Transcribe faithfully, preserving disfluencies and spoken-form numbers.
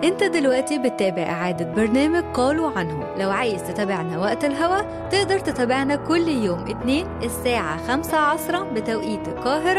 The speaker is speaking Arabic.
انت دلوقتي بتتابع إعادة برنامج قالوا عنه. لو عايز تتابعنا وقت الهوا تقدر تتابعنا كل يوم اتنين الساعة خمسة عصرا بتوقيت القاهرة